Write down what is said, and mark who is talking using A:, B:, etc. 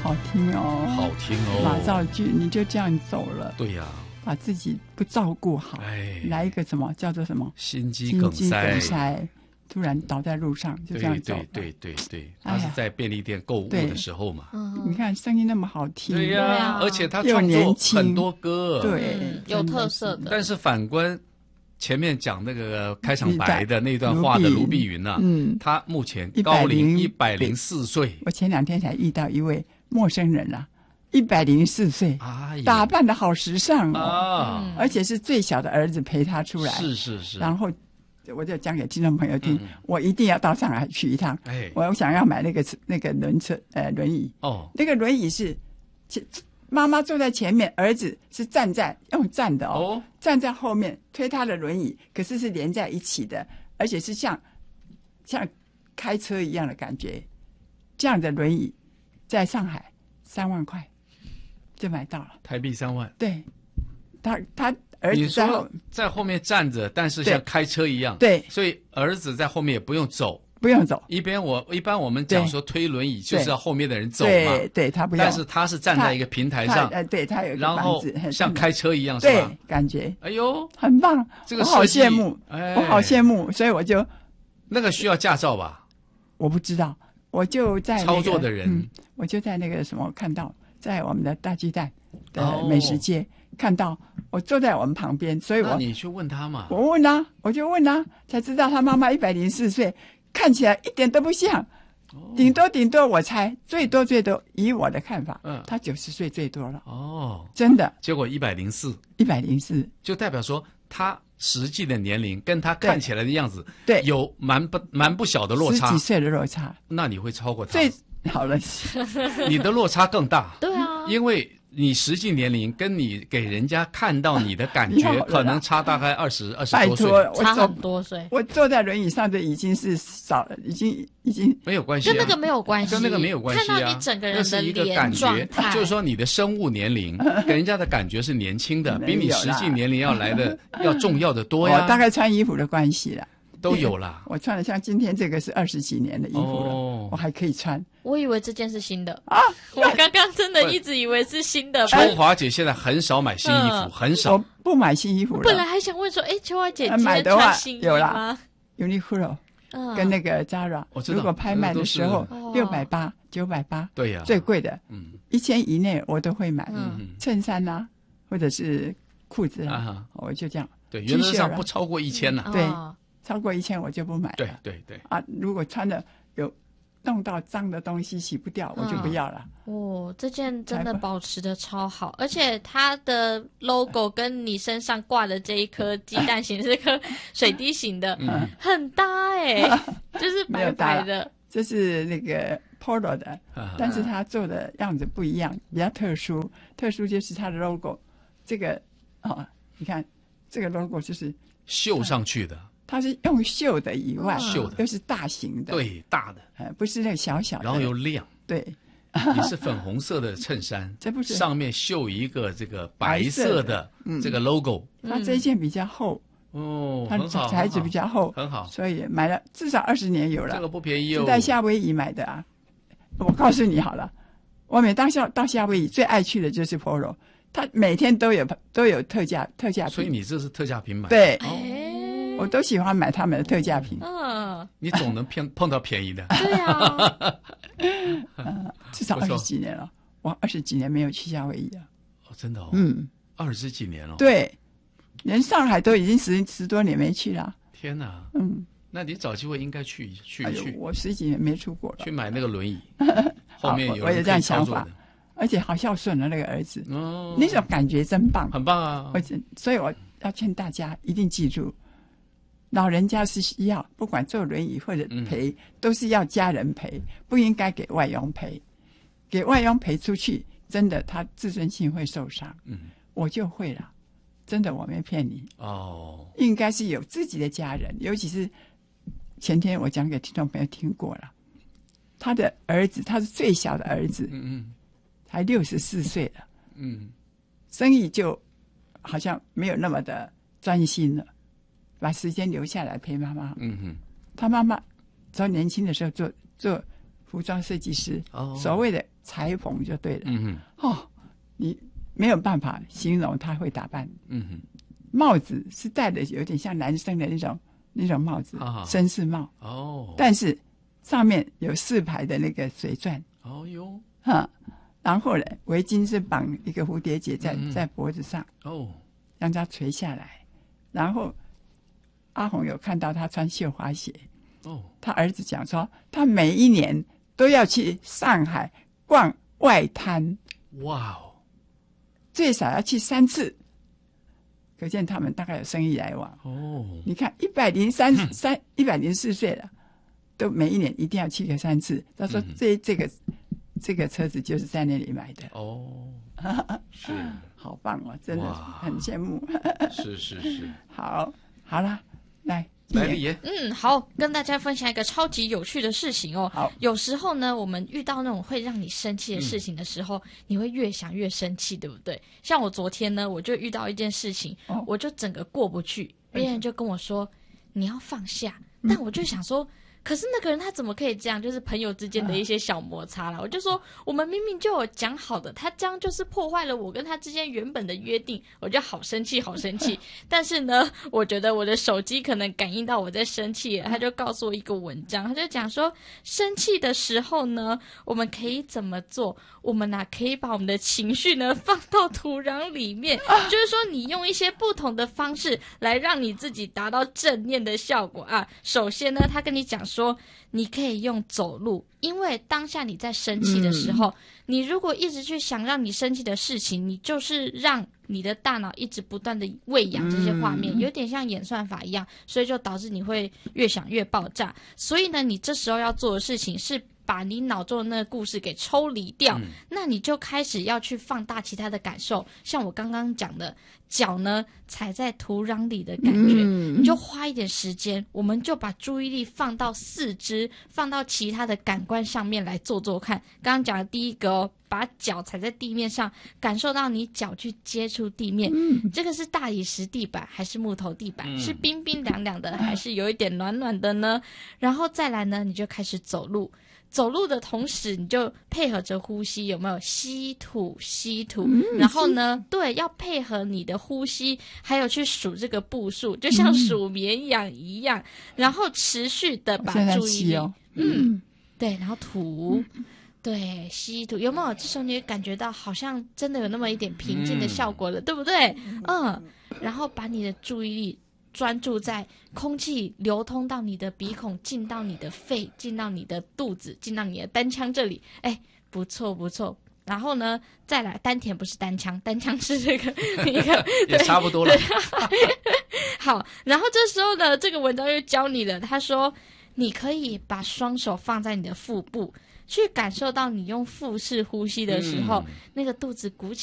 A: 好听哦，
B: 好听哦。
A: 马兆骏，你就这样走了。
B: 对呀，
A: 把自己不照顾好，来一个什么叫做什么
B: 心肌梗塞，
A: 突然倒在路上，就这样走了。
B: 对，他是在便利店购物的时候嘛。
A: 你看声音那么好听，
B: 对呀，而且他创作很多歌，
A: 对，
C: 有特色的。
B: 但是反观前面讲那个开场白的那段话的卢碧云啊，他目前高龄104岁。
A: 我前2天才遇到一位陌生人啊。104岁，打扮的好时尚哦，而且是最小的儿子陪他出来，
B: 是。
A: 然后我就讲给听众朋友听，我一定要到上海去一趟。我想要买那个轮椅哦，那个轮椅是妈妈坐在前面，儿子是用站的哦，站在后面推他的轮椅，可是连在一起的，而且是像开车一样的感觉。这样的轮椅在上海3万块。就买到了
B: 台币3万。
A: 对，他儿子
B: 在后面站着，但是像开车一样。
A: 对，
B: 所以儿子在后面也不用走。一般我们讲说推轮椅就是要后面的人走嘛。
A: 对，他不要。
B: 但是他是站在一个平台上，
A: 对，他有一个
B: 然后像开车一样，是吧？
A: 对，感觉。
B: 哎呦，
A: 很棒！
B: 这个
A: 我好羡慕，我好羡慕，所以我就
B: 那个需要驾照吧？
A: 我不知道，我就在
B: 操作的人，
A: 我就在那个什么看到。在我们的大巨蛋的美食街看到，我坐在我们旁边，所以
B: 你去问他嘛。
A: 我问啊，我就问啊，才知道他妈妈104岁，看起来一点都不像，顶多我猜最多以我的看法，他90岁最多了。哦，真的。
B: 结果104，就代表说他实际的年龄跟他看起来的样子，
A: 对，
B: 有蛮不小的落差，
A: 10几岁的落差。
B: 那你会超过他？
A: 好了，
B: 你的落差更大。
C: 对啊，
B: 因为你实际年龄跟你给人家看到你的感觉，可能差大概20多岁，
C: 差很多岁。
A: 我坐在轮椅上的已经是少了，已经
B: 没有关系，
C: 跟那个没有关系，看到你整个人的脸状态，
B: 就是说你的生物年龄给人家的感觉是年轻的，比你实际年龄要来的要重要的多呀。
A: 大概穿衣服的关系啦。
B: 都有啦，
A: 我穿的像今天这个是20几年的衣服了，我还可以穿。
C: 我以为这件是新的啊，我刚刚真的一直以为是新的。
B: 秋华姐现在很少买新衣服，很少。
A: 我不买新衣服了。
C: 我本来还想问说，秋华姐
A: 买的话
C: 有啦
A: ，Uniqlo 跟那个 Zara， 如果拍卖的时候680、980，
B: 对呀，
A: 最贵的，1000以内我都会买。衬衫啊，或者是裤子啊，我就这样。
B: 对，原则上不超过1000呐。
A: 对。超过1000我就不买了。
B: 对
A: 啊，如果穿的有弄到脏的东西洗不掉，我就不要了。
C: 这件真的保持的超好，而且它的 logo 跟你身上挂的这一颗鸡蛋形是颗水滴形的，很搭就是白白的。
A: 这是那个 Polo 的，但是它做的样子不一样，比较特殊。特殊就是它的 logo， 这个你看这个 logo 就是
B: 绣上去的。
A: 它是用绣的以外，又是大型的，
B: 对，大的，
A: 不是那个小小的，
B: 然后又亮，
A: 对，
B: 你是粉红色的衬衫，
A: 这不是
B: 上面绣一个这个白色的这个 logo，
A: 它这一件比较厚它的材质比较厚，
B: 很好，
A: 所以买了至少20年有了，
B: 这个不便宜哦，
A: 是在夏威夷买的啊。我告诉你好了，我每到夏威夷最爱去的就是 Polo， 它每天都有特价品，
B: 所以你这是特价品买的，
A: 对。我都喜欢买他们的特价品。
B: 你总能碰到便宜的。
C: 对啊。
A: 至少20几年了，我20几年没有去夏威夷了。
B: 真的哦。20几年了。
A: 对，连上海都已经10多年没去了。
B: 天哪。那你找机会应该去。
A: 我10几年没出国了。
B: 去买那个轮椅，后面有
A: 我有这样想法，而且好孝顺的那个儿子。那种感觉真棒，
B: 很棒啊！
A: 所以我要劝大家一定记住。老人家是需要，不管坐轮椅或者陪，都是要家人陪，不应该给外佣陪。给外佣陪出去，真的他自尊心会受伤。我就会了，真的我没骗你。应该是有自己的家人，尤其是前天我讲给听众朋友听过了，他的儿子，他是最小的儿子，才64岁了，生意就好像没有那么的专心了。把时间留下来陪妈妈。他妈妈从年轻的时候做服装设计师，所谓的裁缝就对了。你没有办法形容他会打扮。帽子是戴的有点像男生的那种帽子，绅士帽。但是上面有4排的那个水钻。然后呢，围巾是绑一个蝴蝶结在脖子上，让它垂下来。然后阿红有看到他穿绣花鞋。他儿子讲说，他每一年都要去上海逛外滩。最少要去3次，可见他们大概有生意来往。你看104岁了，都每一年一定要去个3次。他说这个车子就是在那里买的。
B: 是，
A: 好棒哦，真的很羡慕。
B: 是，
A: 好了，来
B: 丽爷。
C: 好，跟大家分享一个超级有趣的事情哦。
A: 好，
C: 有时候呢，我们遇到那种会让你生气的事情的时候，你会越想越生气，对不对？像我昨天呢，我就遇到一件事情，我就整个过不去，别人就跟我说你要放下，但我就想说，可是那个人他怎么可以这样？就是朋友之间的一些小摩擦啦。我就说，我们明明就有讲好的，他这样就是破坏了我跟他之间原本的约定，我就好生气，好生气。但是呢，我觉得我的手机可能感应到我在生气，他就告诉我一个文章，他就讲说，生气的时候呢，我们可以怎么做？我们可以把我们的情绪呢放到土壤里面，就是说你用一些不同的方式来让你自己达到正面的效果啊。首先呢，他跟你讲说，你可以用走路，因为当下你在生气的时候，你如果一直去想让你生气的事情，你就是让你的大脑一直不断的喂养这些画面，有点像演算法一样，所以就导致你会越想越爆炸。所以呢，你这时候要做的事情是把你脑中的那个故事给抽离掉，那你就开始要去放大其他的感受，像我刚刚讲的脚呢踩在土壤里的感觉，你就花一点时间，我们就把注意力放到4肢，放到其他的感官上面来做做看。刚刚讲的第一个把脚踩在地面上，感受到你脚去接触地面，这个是大理石地板还是木头地板，是冰冰凉凉的还是有一点暖暖的呢？然后再来呢，你就开始走路，走路的同时你就配合着呼吸，有没有吸吐吸吐，然后呢对，要配合你的呼吸，还有去数这个步数，就像数绵羊一样，然后持续的把注意力对，然后吐对，吸吐，有没有？这时候你也感觉到好像真的有那么一点平静的效果了，对不对？然后把你的注意力专注在空气流通到你的鼻孔，进到你的肺，进到你的肚子，进到你的单腔这里。不错不错。然后呢，再来丹田，不是单腔，单腔是这个一个
B: 也差不多了。
C: 好，然后这时候呢，这个文章又教你了，他说你可以把双手放在你的腹部，去感受到你用腹式呼吸的时候，那个肚子鼓起